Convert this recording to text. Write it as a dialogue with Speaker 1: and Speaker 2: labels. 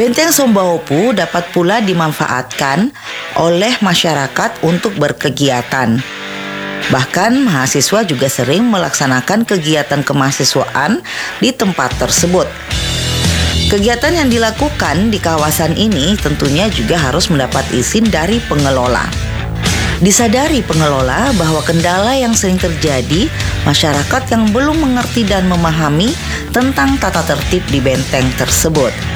Speaker 1: Benteng Sombahopu dapat pula dimanfaatkan oleh masyarakat untuk berkegiatan. Bahkan mahasiswa juga sering melaksanakan kegiatan kemahasiswaan di tempat tersebut. Kegiatan yang dilakukan di kawasan ini tentunya juga harus mendapat izin dari pengelola. Disadari pengelola bahwa kendala yang sering terjadi, masyarakat yang belum mengerti dan memahami tentang tata tertib di benteng tersebut.